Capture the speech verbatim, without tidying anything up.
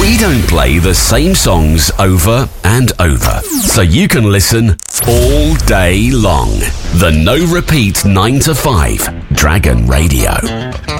We don't play the same songs over and over, so you can listen all day long. The No Repeat nine to five Dragon Radio.